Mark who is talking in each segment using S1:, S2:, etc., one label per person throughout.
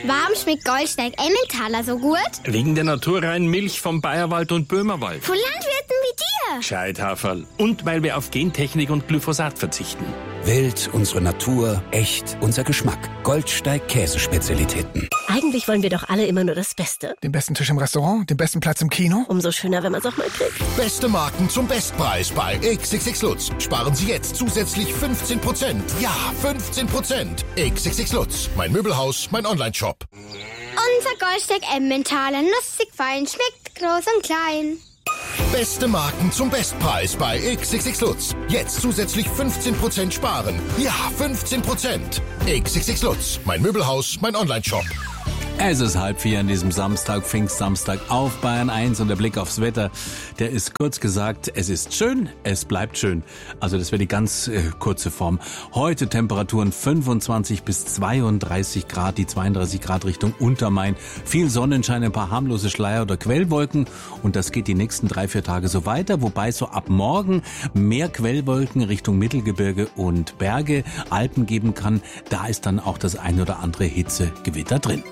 S1: Warum schmeckt Goldsteig Emmentaler so gut?
S2: Wegen der naturreinen Milch vom Bayerwald und Böhmerwald.
S1: Von Landwirten wie dir.
S2: Gescheithaferl. Und weil wir auf Gentechnik und Glyphosat verzichten.
S3: Wild, unsere Natur, echt, unser Geschmack. Goldsteig Käsespezialitäten.
S4: Eigentlich wollen wir doch alle immer nur das Beste.
S5: Den besten Tisch im Restaurant, den besten Platz im Kino.
S4: Umso schöner, wenn man es auch mal kriegt.
S6: Beste Marken zum Bestpreis bei XXX Lutz. Sparen Sie jetzt zusätzlich 15%. Ja, 15%. XXX Lutz. Mein Möbelhaus, mein Onlineshop.
S1: Unser Goldsteig Emmentaler, nussig fein, schmeckt groß und klein.
S6: Beste Marken zum Bestpreis bei XXX Lutz. Jetzt zusätzlich 15% sparen. Ja, 15%. XXX Lutz. Mein Möbelhaus, mein Onlineshop.
S7: Es ist 3:30 an diesem Samstag, Pfingstsamstag auf Bayern 1 und der Blick aufs Wetter, der ist kurz gesagt, es ist schön, es bleibt schön. Also das wäre die ganz kurze Form. Heute Temperaturen 25 bis 32 Grad, die 32 Grad Richtung Untermain. Viel Sonnenschein, ein paar harmlose Schleier oder Quellwolken und das geht die nächsten 3-4 Tage so weiter, wobei so ab morgen mehr Quellwolken Richtung Mittelgebirge und Berge, Alpen geben kann. Da ist dann auch das ein oder andere Hitzegewitter drin.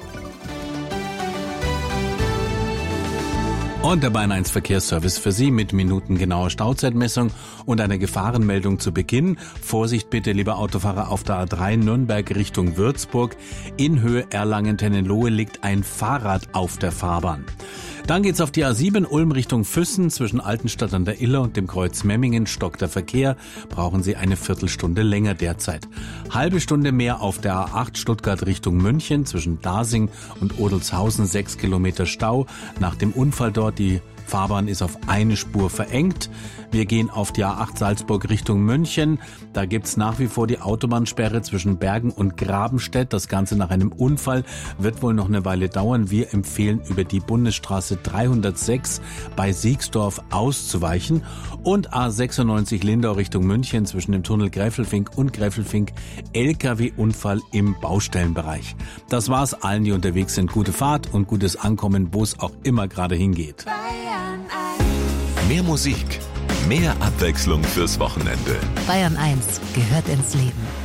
S7: Und der Bayern 1 Verkehrsservice für Sie mit minutengenauer Stauzeitmessung und einer Gefahrenmeldung zu Beginn. Vorsicht bitte, liebe Autofahrer, auf der A3 Nürnberg Richtung Würzburg. In Höhe Erlangen-Tennenlohe liegt ein Fahrrad auf der Fahrbahn. Dann geht's auf die A7 Ulm Richtung Füssen. Zwischen Altenstadt an der Iller und dem Kreuz Memmingen stockt der Verkehr. Brauchen Sie eine Viertelstunde länger derzeit. Halbe Stunde mehr auf der A8 Stuttgart Richtung München. Zwischen Dasing und Odelshausen 6 Kilometer Stau. Nach dem Unfall dort, die Fahrbahn ist auf eine Spur verengt. Wir gehen auf die A8 Salzburg Richtung München. Da gibt's nach wie vor die Autobahnsperre zwischen Bergen und Grabenstedt. Das Ganze nach einem Unfall wird wohl noch eine Weile dauern. Wir empfehlen, über die Bundesstraße 306 bei Siegsdorf auszuweichen. Und A96 Lindau Richtung München zwischen dem Tunnel Gräfelfink und Gräfelfink LKW-Unfall im Baustellenbereich. Das war's allen, die unterwegs sind. Gute Fahrt und gutes Ankommen, wo es auch immer gerade hingeht.
S8: Mehr Musik, mehr Abwechslung fürs Wochenende.
S9: Bayern 1 gehört ins Leben.